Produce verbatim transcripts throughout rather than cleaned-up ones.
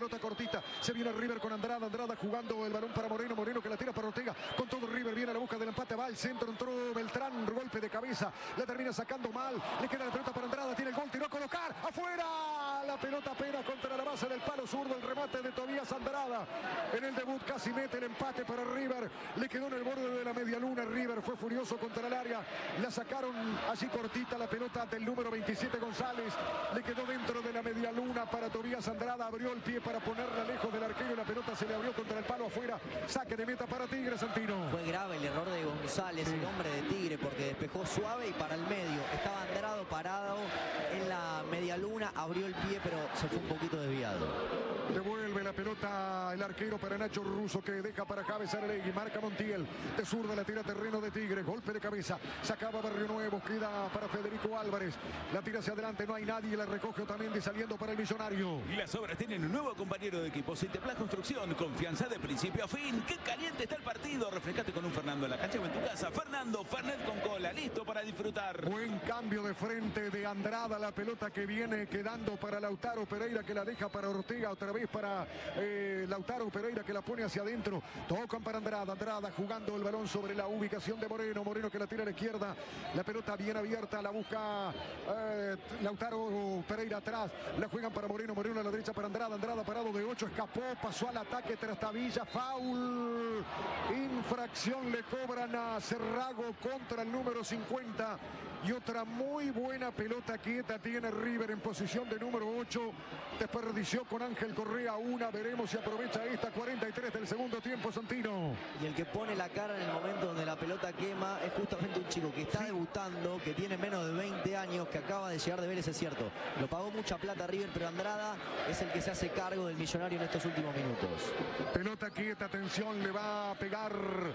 pelota cortita. Se viene River con Andrada. Andrada jugando el balón para Moreno. Moreno que la tira para Ortega. Con todo River viene a la busca del empate. Va al centro. Entró Beltrán. Golpe de cabeza. La termina sacando mal. Le queda la pelota para Andrada. Tiene el gol. Tiró a colocar. ¡Afuera! La pelota apenas contra la base del palo zurdo. El remate de Tobías Andrada. En el debut casi mete el empate para River. Le quedó en el borde de la media luna. River fue furioso contra el área. La sacaron así cortita la pelota del número veintisiete González. Le quedó dentro de la media luna para Tobías Andrada. Abrió el pie para ponerla lejos del arquero. La pelota se le abrió contra el palo afuera. Saque de meta para Tigre, Santino. Fue grave el error de González, sí, el hombre de Tigre, porque despejó suave y para el medio. Estaba Andrado parado en la media luna. Abrió el pie, pero se fue un poquito desviado. Devuelve la pelota el arquero para Nacho Russo, que deja para Javes Arelegui. Marca Montiel. De zurda la tira terreno de Tigre. Golpe de cabeza. Sacaba Barrio Nuevo. Queda para Federico Álvarez. La tira hacia adelante. No hay nadie. La recoge Otamendi saliendo para el Millonario. Y las obras tienen un nuevo compañero de equipo. Citeplas Construcción. Confianza de principio a fin. ¡Qué caliente está el partido! Refrescate con un Fernando en la cancha o en tu casa. Fernando Fernet con cola. Listo para disfrutar. Buen cambio de frente de Andrada. La pelota que viene quedando para Lautaro Pereira, que la deja para Ortega. Otra vez para eh, Lautaro Pereira, que la pone hacia adentro. Tocan para Andrada. Andrada jugando el balón sobre la ubicación de Moreno. Moreno que la tira a la izquierda. La pelota bien abierta. La busca eh, Lautaro Pereira atrás. La juegan para Moreno. Moreno a la derecha para Andrada. Andrada parado de ocho. Escapó. Pasó al ataque tras Tavilla. Foul. Infracción le cobran a Cerrago contra el número cincuenta. Y otra muy buena pelota quieta tiene River en posición de número ocho. Desperdició con Ángel Correa una. Veremos si aprovecha esta. cuarenta y tres del segundo tiempo, Santino. Y el que pone la cara en el momento donde la pelota quema es justamente un chico que está sí. debutando, que tiene menos de veinte años, que acaba de llegar de Vélez, es cierto. Lo pagó mucha plata River, pero Andrada es el que se hace cargo del Millonario en estos últimos minutos. Pelota quieta, atención, le va a pegar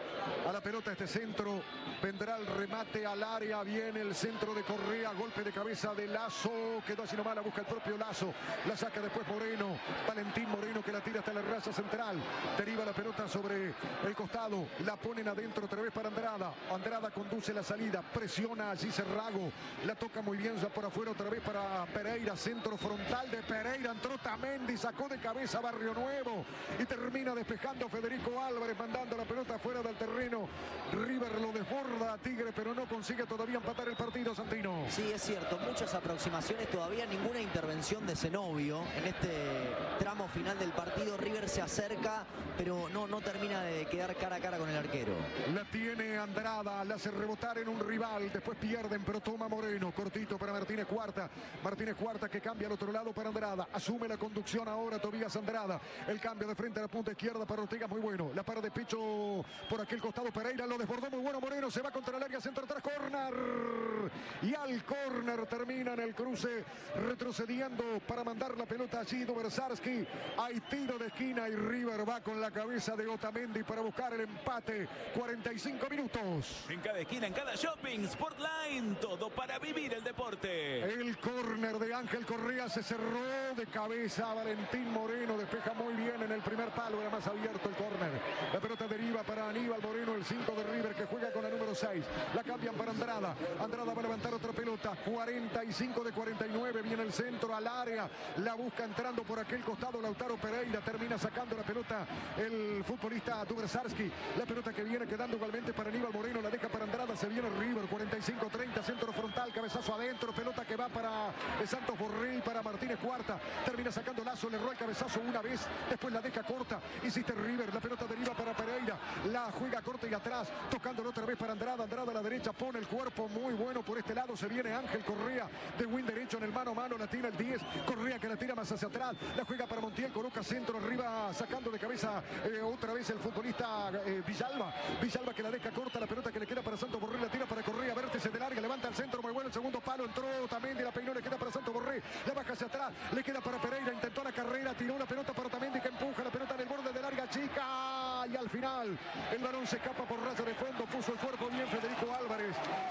a la pelota este centro. Vendrá el remate al área. Viene el centro de Correa. Golpe de cabeza de Lazo. Quedó así nomás, la busca el propio Lazo. La saca después Moreno. Valentín Moreno que la tira hasta la raza central. Deriva la pelota sobre el costado. La ponen adentro otra vez para Andrada. Andrada conduce la salida. Presiona allí Cerrago. La toca muy bien ya por afuera otra vez para Pereira. Centro frontal de Pereira. Entró Tamendi. Sacó de cabeza Barrio Nuevo. Y termina despejando Federico Álvarez. Mandando la pelota fuera del terreno. River lo desborda a Tigre, pero no consigue todavía empatar el partido, Santino. Sí, es cierto. Muchas aproximaciones. Todavía ninguna intervención de Zenobio. En este tramo final del partido River se acerca, pero no, no termina de quedar cara a cara con el arquero. La tiene Andrada. La hace rebotar en un rival. Después pierden, pero toma Moreno. Cortito para Martínez Cuarta. Martínez Cuarta que cambia al otro lado para Andrada. Asume la conducción ahora Tobías Andrada. El cambio de frente a la punta izquierda para Ortega, muy bueno. La para de pecho por aquel costado Pereira. Lo desbordó muy bueno Moreno. Se va contra el área, centro atrás, córner. Y al córner termina en el cruce, retrocediendo para mandar la pelota allí Dubersarsky. Hay tiro de esquina y River va con la cabeza de Otamendi para buscar el empate. cuarenta y cinco minutos. En cada esquina, en cada shopping, Sportline, todo para vivir el deporte. El córner de Ángel Correa se cerró de cabeza. Valentín Moreno despeja muy bien en el primer palo. Era más abierto el córner. La pelota deriva para Aníbal Moreno, el cinco de River, que juega con la número seis. La cambian para Andrada. Andrada va a levantar otra pelota. cuarenta y cinco de cuarenta y nueve. Viene el centro al área. La busca entrando por aquel costado Lautaro Pereira. Termina sacando la pelota el futbolista Dubersarsky. La pelota que viene quedando igualmente para Aníbal Moreno. La deja para Andrada. Se viene River. cuarenta y cinco treinta. Centro frontal. Cabezazo adentro. Pelota que va para el Santos Borré y para Martínez Cuarta. Termina sacando Lazo. Le erró el cabezazo una vez. Después la deja corta. Insiste River. La pelota deriva para Pereira. La juega corta y atrás. Tocándolo otra vez para Andrada. Andrada a la derecha. Pone el cuerpo muy bueno por este lado. Se viene Ángel Correa de win derecho en el mano a mano. La tira el diez. Correa que la tira más hacia atrás. La juega para Montiel. Coloca centro arriba. Sacando de cabeza eh, otra vez el futbolista eh, Villalba. Villalba que la deja corta. La pelota que le queda para Santos Borré. La tira para Correa. Vértice de larga. Levanta el centro. Muy bueno. El segundo palo. Entró Otamendi. La peinó. Le queda para Santos Borré. La baja hacia atrás. Le queda para Pereira. Intentó la carrera. Tiró la pelota para Otamendi que empuja. La pelota en el borde de larga chica. Y al final el balón se escapa por raya de fondo. Puso el cuerpo bien Federico Álvarez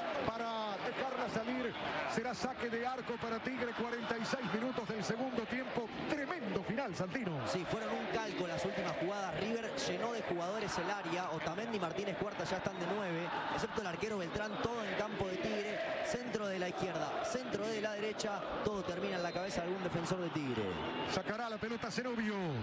para dejarla salir. Será saque de arco para Tigre. cuarenta y seis minutos del segundo tiempo. Tremendo final, Santino. Sí, fueron un calco las últimas jugadas. River llenó de jugadores el área. Otamendi y Martínez Cuarta ya están de nueve, excepto el arquero Beltrán, todo en campo de Tigre. Centro de la izquierda, centro de la derecha. Todo termina en la cabeza de algún defensor de Tigre. Sacará la pelota Zenobio.